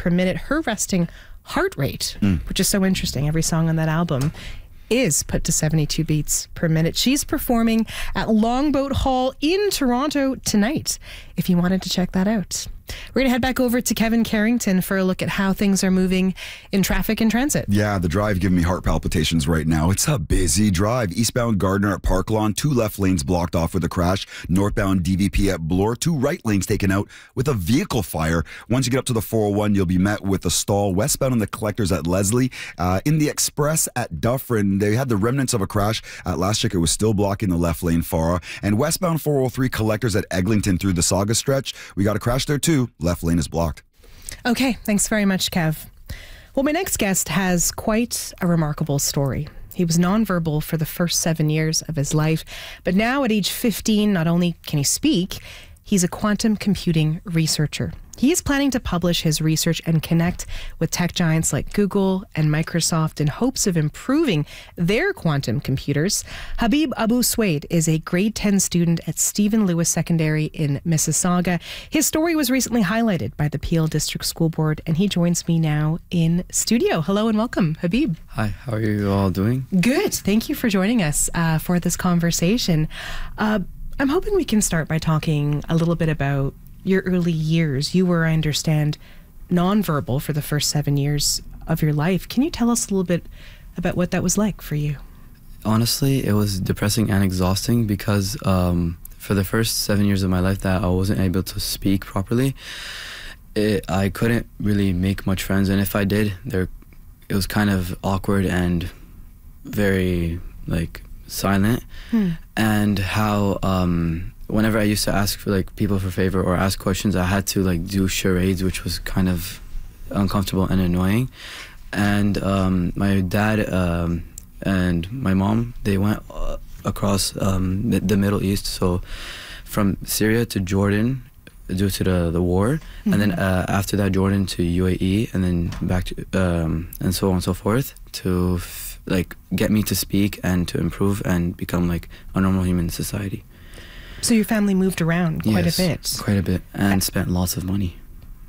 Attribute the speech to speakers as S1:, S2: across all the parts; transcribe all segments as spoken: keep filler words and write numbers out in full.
S1: per minute. Her resting heart rate,
S2: Mm.
S1: which is so interesting, every song on that album is put to seventy-two beats per minute. She's performing at Longboat Hall in Toronto tonight, if you wanted to check that out. We're going to head back over to Kevin Carrington for a look at how things are moving in traffic and transit.
S2: Yeah, the drive giving me heart palpitations right now. It's a busy drive. Eastbound Gardner at Park Lawn, two left lanes blocked off with a crash. Northbound D V P at Bloor, two right lanes taken out with a vehicle fire. Once you get up to the four oh one, you'll be met with a stall. Westbound on the Collectors at Leslie. Uh, in the Express at Dufferin, they had the remnants of a crash. At last check, it was still blocking the left lane far. And westbound four oh three Collectors at Eglinton through the Saga stretch. We got a crash there too. Left lane is blocked.
S1: Okay, thanks very much, Kev. Well, my next guest has quite a remarkable story. He was nonverbal for the first seven years of his life, but now at age fifteen, not only can he speak, he's a quantum computing researcher. He is planning to publish his research and connect with tech giants like Google and Microsoft in hopes of improving their quantum computers. Habib Abu Swaid is a grade ten student at Stephen Lewis Secondary in Mississauga. His story was recently highlighted by the Peel District School Board, and he joins me now in studio. Hello and welcome, Habib.
S3: Hi, how are you all doing?
S1: Good. Thank you for joining us uh, for this conversation. Uh, I'm hoping we can start by talking a little bit about your early years. You were, I understand, nonverbal for the first seven years of your life. Can you tell us a little bit about what that was like for you?
S3: Honestly, it was depressing and exhausting because um, for the first seven years of my life that I wasn't able to speak properly, it, I couldn't really make much friends. And if I did, there, it was kind of awkward and very, like, silent. Hmm. And how... Um, whenever I used to ask for like people for favor or ask questions, I had to like do charades, which was kind of uncomfortable and annoying. And um, my dad um, and my mom, they went uh, across um, the, the Middle East, so from Syria to Jordan due to the the war, mm-hmm. and then uh, after that Jordan to U A E, and then back to um, and so on and so forth to f- like get me to speak and to improve and become like a normal human in society.
S1: So your family moved around quite
S3: yes,
S1: a bit.
S3: quite a bit, and spent lots of money.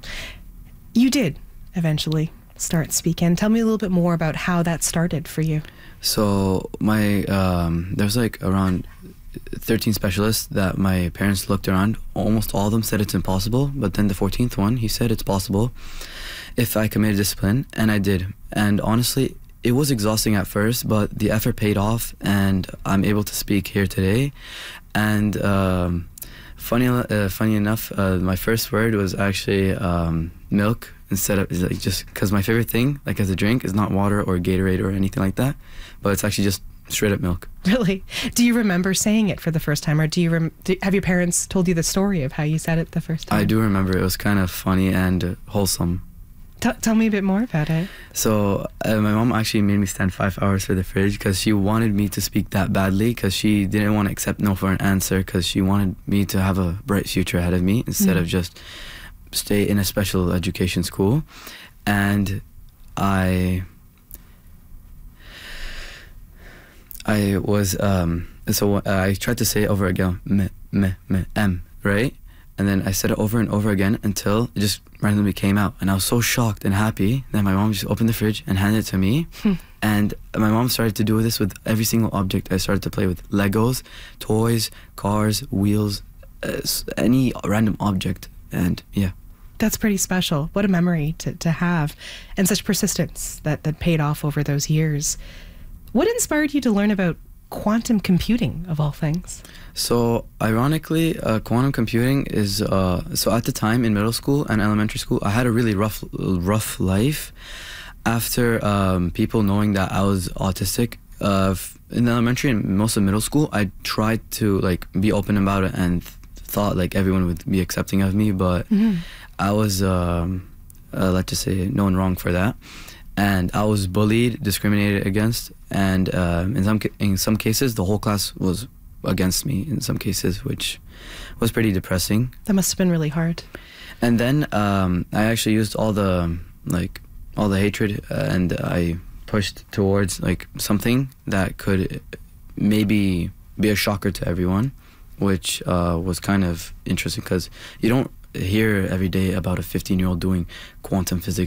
S1: You did eventually start speaking. Tell me a little bit more about how that started for you.
S3: So my um, there was like around thirteen specialists that my parents looked around. Almost all of them said it's impossible, but then the fourteenth one, he said it's possible if I committed discipline, and I did. And honestly, it was exhausting at first, but the effort paid off, and I'm able to speak here today. And um, funny, uh, funny enough, uh, my first word was actually um, milk instead of like just because my favorite thing, like as a drink, is not water or Gatorade or anything like that, but it's actually just straight up milk.
S1: Really? Do you remember saying it for the first time, or do you rem- do, have your parents told you the story of how you said it the first time?
S3: I do remember. It was kind of funny and uh, wholesome.
S1: T- tell me a bit more about it.
S3: So uh, my mom actually made me stand five hours for the fridge because she wanted me to speak that badly, because she didn't want to accept no for an answer, because she wanted me to have a bright future ahead of me instead mm. of just stay in a special education school. And I I was um so uh, I tried to say it over again, me me me m, right? And then I said it over and over again until it just randomly came out. And I was so shocked and happy that my mom just opened the fridge and handed it to me. And my mom started to do this with every single object. I started to play with Legos, toys, cars, wheels, uh, any random object. And yeah.
S1: That's pretty special. What a memory to, to have, and such persistence that, that paid off over those years. What inspired you to learn about quantum computing, of all things?
S3: So ironically, uh, quantum computing is uh, so at the time in middle school and elementary school, I had a really rough rough life. After um, people knowing that I was autistic, uh, in elementary and most of middle school, I tried to like be open about it and th- thought like everyone would be accepting of me, but mm-hmm. I was um, uh, let's just say known wrong for that. And I was bullied, discriminated against, and um, in some ca- in some cases, the whole class was against me. In some cases, which was pretty depressing.
S1: That must have been really hard.
S3: And then um, I actually used all the like all the hatred, uh, and I pushed towards like something that could maybe be a shocker to everyone, which uh, was kind of interesting because you don't hear every day about a fifteen-year-old doing quantum physics